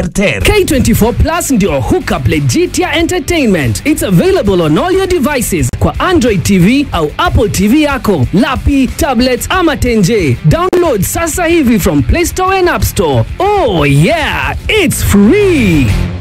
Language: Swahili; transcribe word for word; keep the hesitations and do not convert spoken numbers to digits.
terter. K twenty-four Plus ndio hookup Legitia Entertainment. It's available on all your devices kwa Android T V au Apple T V yako, lapi, tablets ama tenje. Download sasa hivi from Play Store and App Store. Oh yeah, it's free.